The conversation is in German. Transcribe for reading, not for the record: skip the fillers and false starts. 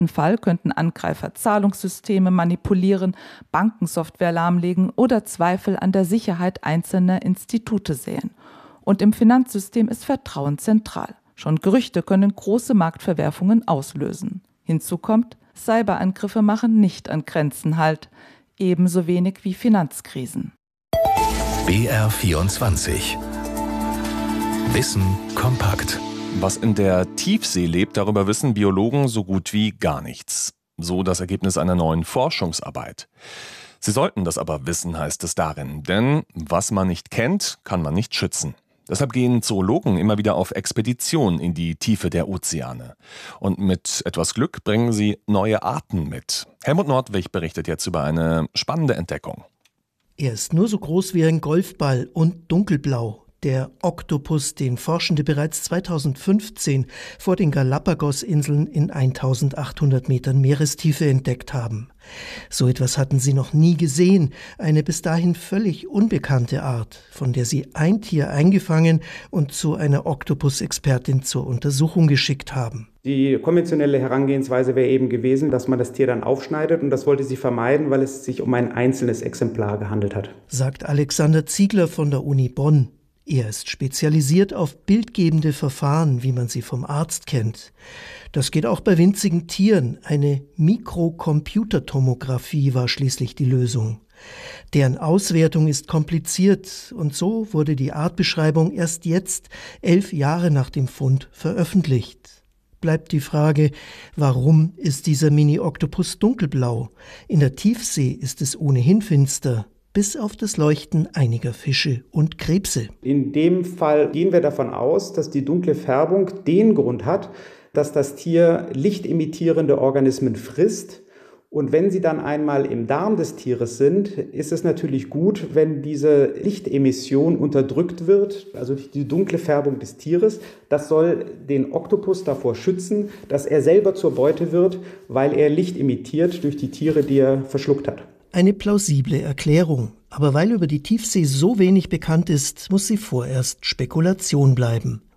Fall könnten Angreifer Zahlungssysteme manipulieren, Bankensoftware lahmlegen oder Zweifel an der Sicherheit einzelner Institute säen. Und im Finanzsystem ist Vertrauen zentral. Schon Gerüchte können große Marktverwerfungen auslösen. Hinzu kommt, Cyberangriffe machen nicht an Grenzen Halt, ebenso wenig wie Finanzkrisen. BR24 Wissen kompakt. Was in der Tiefsee lebt, darüber wissen Biologen so gut wie gar nichts. So das Ergebnis einer neuen Forschungsarbeit. Sie sollten das aber wissen, heißt es darin. Denn was man nicht kennt, kann man nicht schützen. Deshalb gehen Zoologen immer wieder auf Expedition in die Tiefe der Ozeane. Und mit etwas Glück bringen sie neue Arten mit. Helmut Nordwig berichtet jetzt über eine spannende Entdeckung. Er ist nur so groß wie ein Golfball und dunkelblau. Der Oktopus, den Forschende bereits 2015 vor den Galapagos-Inseln in 1800 Metern Meerestiefe entdeckt haben. So etwas hatten sie noch nie gesehen, eine bis dahin völlig unbekannte Art, von der sie ein Tier eingefangen und zu einer Oktopus-Expertin zur Untersuchung geschickt haben. Die konventionelle Herangehensweise wäre eben gewesen, dass man das Tier dann aufschneidet, und das wollte sie vermeiden, weil es sich um ein einzelnes Exemplar gehandelt hat. Sagt Alexander Ziegler von der Uni Bonn. Er ist spezialisiert auf bildgebende Verfahren, wie man sie vom Arzt kennt. Das geht auch bei winzigen Tieren. Eine Mikrocomputertomographie war schließlich die Lösung. Deren Auswertung ist kompliziert und so wurde die Artbeschreibung erst jetzt, 11 Jahre nach dem Fund, veröffentlicht. Bleibt die Frage, warum ist dieser Mini-Oktopus dunkelblau? In der Tiefsee ist es ohnehin finster. Bis auf das Leuchten einiger Fische und Krebse. In dem Fall gehen wir davon aus, dass die dunkle Färbung den Grund hat, dass das Tier lichtemittierende Organismen frisst. Und wenn sie dann einmal im Darm des Tieres sind, ist es natürlich gut, wenn diese Lichtemission unterdrückt wird, also die dunkle Färbung des Tieres. Das soll den Oktopus davor schützen, dass er selber zur Beute wird, weil er Licht emittiert durch die Tiere, die er verschluckt hat. Eine plausible Erklärung. Aber weil über die Tiefsee so wenig bekannt ist, muss sie vorerst Spekulation bleiben.